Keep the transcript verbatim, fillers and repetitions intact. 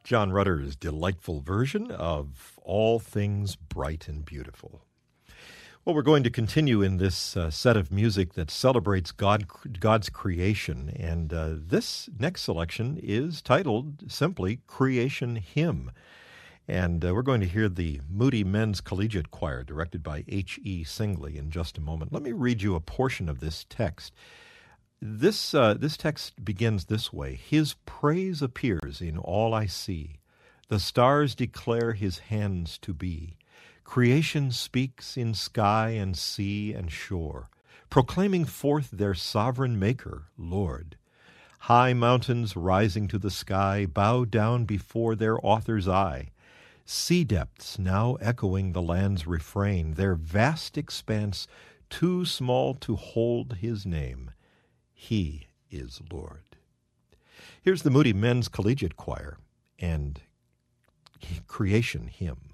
John Rutter's delightful version of All Things Bright and Beautiful. Well, we're going to continue in this uh, set of music that celebrates God, God's creation, and uh, this next selection is titled simply Creation Hymn. And uh, we're going to hear the Moody Men's Collegiate Choir, directed by H E Singley, in just a moment. Let me read you a portion of this text. This, uh, this text begins this way: His praise appears in all I see. The stars declare his hands to be. Creation speaks in sky and sea and shore, proclaiming forth their sovereign Maker, Lord. High mountains rising to the sky bow down before their author's eye. Sea depths now echoing the land's refrain, their vast expanse too small to hold his name. He is Lord. Here's the Moody Men's Collegiate Choir and Creation Hymn.